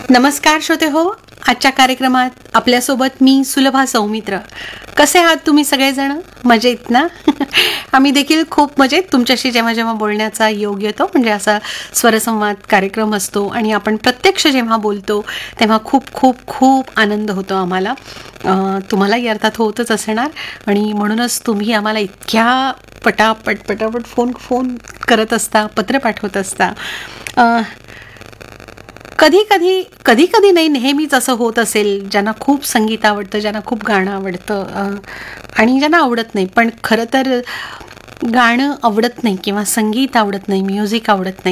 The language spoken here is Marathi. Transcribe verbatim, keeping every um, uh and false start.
नमस्कार श्रोते हो, आजच्या कार्यक्रमात आपल्यासोबत मी सुलभा सौमित्र. कसे आहात तुम्ही सगळेजण? मजेत ना? आम्ही देखील खूप मजेत. तुमच्याशी जेव्हा जेव्हा बोलण्याचा योग येतो, म्हणजे असा स्वरसंवाद कार्यक्रम असतो आणि आपण प्रत्यक्ष जेव्हा बोलतो तेव्हा खूप खूप खूप आनंद होतो आम्हाला. अं, तुम्हालाही अर्थात होतच असणार आणि म्हणूनच तुम्ही आम्हाला इतक्या पटापट पटापट फोन फोन करत असता, पत्र पाठवत असता. अं, कधी कधी कधी कधी नाही, नेहमीच असं होत असेल, ज्यांना खूप संगीत आवडतं, ज्यांना खूप गाणं आवडतं अं, आणि ज्यांना आवडत नाही. पण खरं तर गाणं आवडत नाही किंवा संगीत आवडत नाही, म्युझिक आवडत नाही